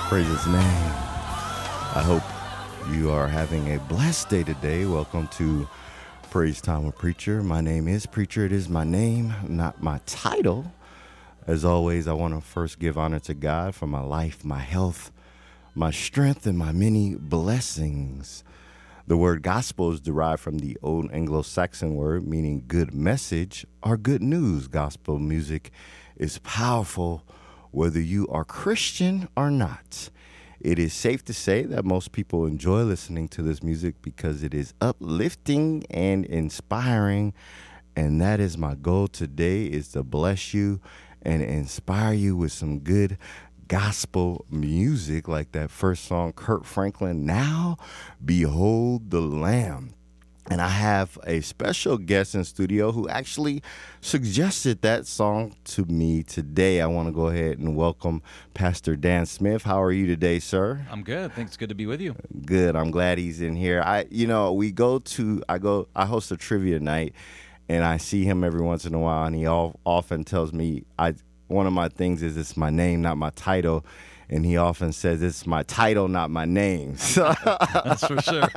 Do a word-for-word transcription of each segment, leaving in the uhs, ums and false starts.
Praise his name. I hope you are having a blessed day today. Welcome to Praise Time with Preacher. My name is Preacher. It is my name, not my title. As always, I want to first give honor to God for my life, my health, my strength, and my many blessings. The word gospel is derived from the Old Anglo-Saxon word meaning good message or good news. Gospel music is powerful whether you are Christian or not. It is safe to say that most people enjoy listening to this music because it is uplifting and inspiring. And that is my goal today, is to bless you and inspire you with some good gospel music, like that first song, Kirk Franklin, Now Behold the Lamb. And I have a special guest in studio who actually suggested that song to me today. I want to go ahead and welcome Pastor Dan Smith. How are you today, sir? I'm good. I think it's good to be with you. Good. I'm glad he's in here. I, you know, we go to, I go, I host a trivia night, and I see him every once in a while, and he all, often tells me, I, one of my things is it's my name, not my title. And he often says, it's my title, not my name. So, that's for sure.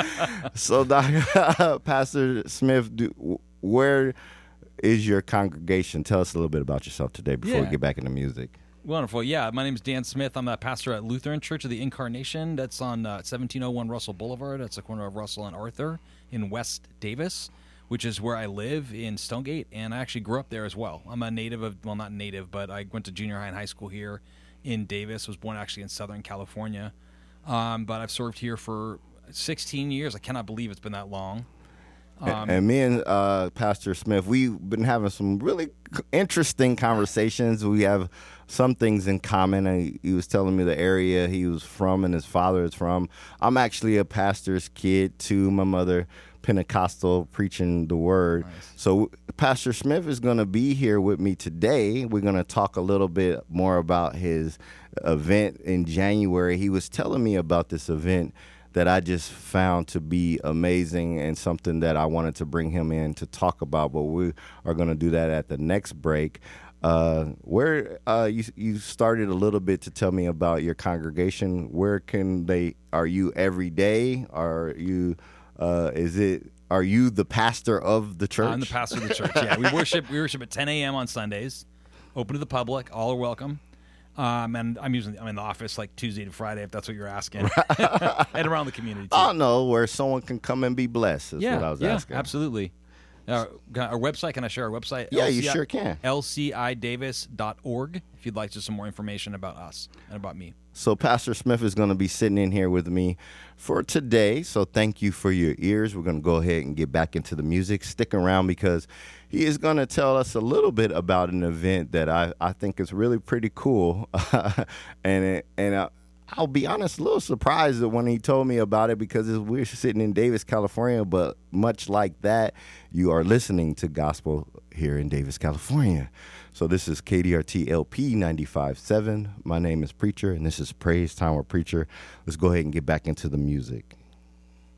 So, Doctor Pastor Smith, do, where is your congregation? Tell us a little bit about yourself today before yeah. we get back into music. Wonderful. Yeah, my name is Dan Smith. I'm a pastor at Lutheran Church of the Incarnation. That's on uh, seventeen oh one Russell Boulevard. That's the corner of Russell and Arthur in West Davis, which is where I live in Stonegate. And I actually grew up there as well. I'm a native of, well, not native, but I went to junior high and high school here in Davis. Was born actually in Southern California, um, but I've served here for sixteen years. I cannot believe it's been that long. Um, and, and me and uh, Pastor Smith, we've been having some really interesting conversations. We have some things in common. And he was telling me the area he was from and his father is from. I'm actually a pastor's kid too. My mother, Pentecostal, preaching the word. Nice. So Pastor Smith is going to be here with me today. We're going to talk a little bit more about his event in January. He was telling me about this event that I just found to be amazing and something that I wanted to bring him in to talk about, but we are going to do that at the next break. Uh, where uh, you you started a little bit to tell me about your congregation. Where can they? Are you every day? Are you? Uh, is it? Are you the pastor of the church? I'm the pastor of the church. Yeah, we worship. We worship at ten a.m. on Sundays, open to the public. All are welcome. Um, and I'm usually I'm in the office like Tuesday to Friday, if that's what you're asking, and around the community too. Oh no, where someone can come and be blessed. Is yeah, what I was yeah, asking. Absolutely. Our, our website, can I share our website? Yeah, L C I, you sure can. L C I davis dot org if you'd like just some more information about us and about me. So Pastor Smith is going to be sitting in here with me for today. So thank you for your ears. We're going to go ahead and get back into the music. Stick around because he is going to tell us a little bit about an event that I, I think is really pretty cool. and it, and I, I'll be honest, a little surprised when he told me about it because we're sitting in Davis, California. But much like that, you are listening to gospel here in Davis, California. So this is K D R T L P ninety-five point seven. My name is Preacher, and this is Praise Time with Preacher. Let's go ahead and get back into the music.